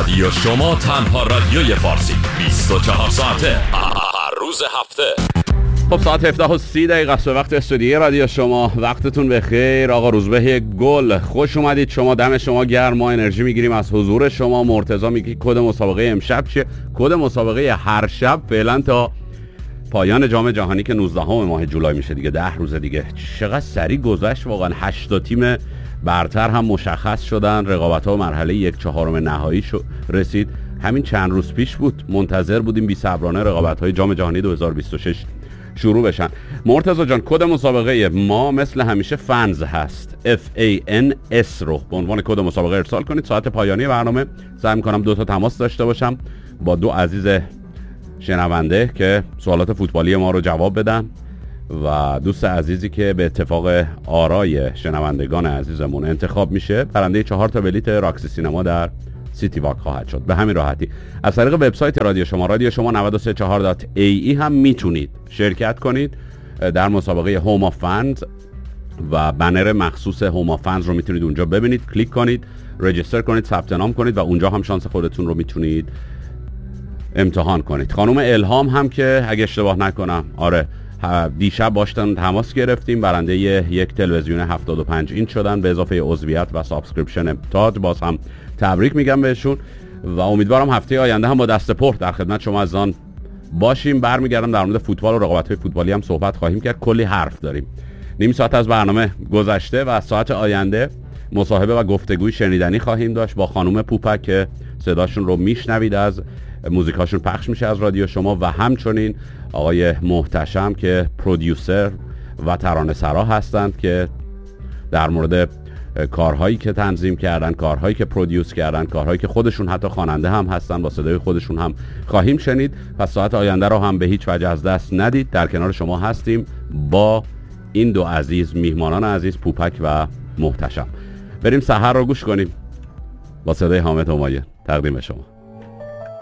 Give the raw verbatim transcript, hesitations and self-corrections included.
رادیو شما، تنها رادیوی فارسی، بیست و چهار ساعته هر روز هفته. خب ساعت هفده و سی دقیقه است به وقت استودیوی رادیو شما. وقتتون بخیر. آقا روزبه گل، خوش اومدید شما. دم شما گرم. ما انرژی میگیریم از حضور شما. مرتضی میگه کد مسابقه امشب چیه؟ کد مسابقه هر شب فعلا تا پایان جام جهانی که نوزدهم ماه جولای میشه دیگه، ده روز دیگه. چقدر سریع گذشت واقعا. هشت تا تیم برتر هم مشخص شدن. رقابت‌ها مرحله یک چهارم نهایی شو رسید. همین چند روز پیش بود منتظر بودیم بی‌صبرانه رقابت‌های جام جهانی دو هزار و بیست و شش شروع بشن. مرتضی جان، کد مسابقه ما مثل همیشه فنز هست. اف ای ان اس رو به عنوان کد مسابقه ارسال کنید. ساعت پایانی برنامه سعی می‌کنم دو تا تماس داشته باشم با دو عزیز شنونده که سوالات فوتبالی ما رو جواب بدن و دوست عزیزی که به اتفاق آرای شنوندگان عزیزمون انتخاب میشه برنده چهار تا بلیت راکسی سینما در سیتی واک خواهد شد. به همین راحتی از طریق وبسایت رادیو شما، رادیو شما نود و سه چهار دات ای ای هم میتونید شرکت کنید در مسابقه هوم آف فنز و بنر مخصوص هوم آف فنز رو میتونید اونجا ببینید. کلیک کنید، رجیستر کنید، ثبت نام کنید و اونجا هم شانس خودتون رو میتونید امتحان کنید. خانم الهام هم که اگه اشتباه نکنم آره دیشب باشتن تماس گرفتیم، برنده یک تلویزیون هفتاد و پنج اینچ شدن به اضافه عضویت و سابسکریپشن تاج. باز هم تبریک میگم بهشون و امیدوارم هفته آینده هم با دست پر در خدمت شما از آن باشیم. برمیگردم در مورد فوتبال و رقابت‌های فوتبالی هم صحبت خواهیم کرد. کلی حرف داریم. نیم ساعت از برنامه گذشته و از ساعت آینده مصاحبه و گفتگوی شنیدنی خواهیم داشت با خانم پوپک که صداشون رو میشنوید، از موزیکاشون پخش میشه از رادیو شما، و همچنین آقای محتشم که پرودیوسر و ترانه‌سرا هستند که در مورد کارهایی که تنظیم کردن، کارهایی که پرودیوس کردن، کارهایی که خودشون حتی خواننده هم هستن، با صدای خودشون هم خواهیم شنید. پس ساعت آینده رو هم به هیچ وجه از دست ندید. در کنار شما هستیم با این دو عزیز، میهمانان عزیز پوپک و محتشم. بریم سحر رو گوش کنیم با صدای حامد همایون تقدیم شما.